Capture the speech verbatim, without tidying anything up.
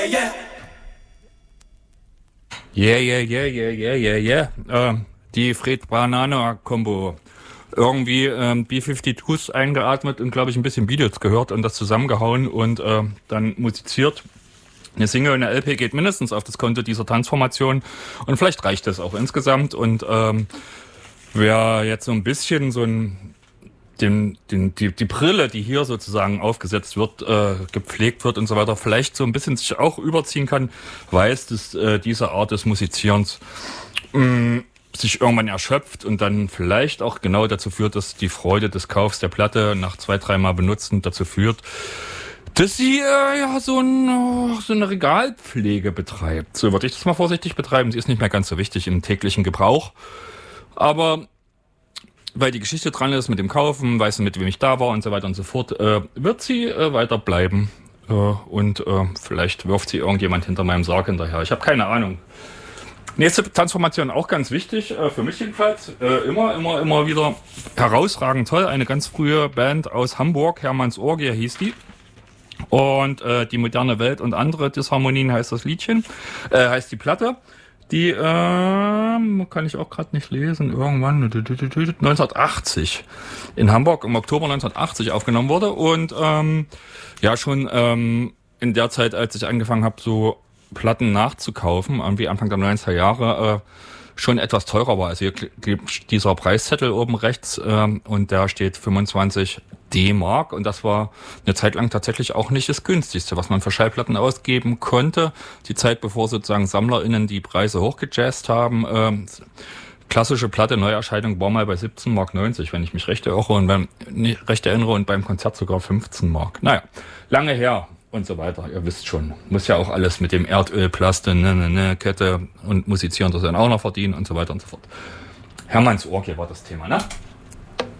Yeah, yeah, yeah, yeah, yeah, yeah, yeah. Ähm, die Fred-Banana-Kombo. Irgendwie ähm, B zweiundfünfzig eingeatmet und, glaube ich, ein bisschen Beatles gehört und das zusammengehauen und äh, dann musiziert. Eine Single und eine L P geht mindestens auf das Konto dieser Tanzformation und vielleicht reicht das auch insgesamt. Und ähm, wer jetzt so ein bisschen so ein Den, den, die, die Brille, die hier sozusagen aufgesetzt wird, äh, gepflegt wird und so weiter, vielleicht so ein bisschen sich auch überziehen kann, weiß, dass äh, diese Art des Musizierens mh, sich irgendwann erschöpft und dann vielleicht auch genau dazu führt, dass die Freude des Kaufs der Platte nach zwei, dreimal Benutzen dazu führt, dass sie äh, ja so, ein, oh, so eine Regalpflege betreibt. So würde ich das mal vorsichtig betreiben. Sie ist nicht mehr ganz so wichtig im täglichen Gebrauch, aber weil die Geschichte dran ist mit dem Kaufen, weißt du, mit wem ich da war und so weiter und so fort, äh, wird sie äh, weiter bleiben. Äh, und äh, vielleicht wirft sie irgendjemand hinter meinem Sarg hinterher. Ich habe keine Ahnung. Nächste Transformation auch ganz wichtig, äh, für mich jedenfalls. Äh, immer, immer, immer wieder herausragend toll. Eine ganz frühe Band aus Hamburg, Hermanns Orgie hieß die. Und äh, die moderne Welt und andere Disharmonien heißt das Liedchen, äh, heißt die Platte. Die äh, kann ich auch gerade nicht lesen, irgendwann neunzehnhundertachtzig in Hamburg im Oktober neunzehnhundertachtzig aufgenommen wurde und ähm, ja schon ähm, in der Zeit, als ich angefangen habe, so Platten nachzukaufen, irgendwie Anfang der neunziger Jahre, äh, schon etwas teurer war. Also hier klebt dieser Preiszettel oben rechts äh, und da steht fünfundzwanzig D-Mark und das war eine Zeit lang tatsächlich auch nicht das günstigste, was man für Schallplatten ausgeben konnte. Die Zeit, bevor sozusagen SammlerInnen die Preise hochgejazzt haben. Äh, klassische Platte, Neuerscheinung war mal bei siebzehn Mark neunzig, wenn ich mich recht erinnere und beim, nicht recht erinnere und beim Konzert sogar fünfzehn Mark. Naja, lange her und so weiter. Ihr wisst schon, muss ja auch alles mit dem Erdöl, Plaste, ne, ne, ne, Kette und Musizieren das dann auch noch verdienen und so weiter und so fort. Hermanns Orgie war das Thema, ne?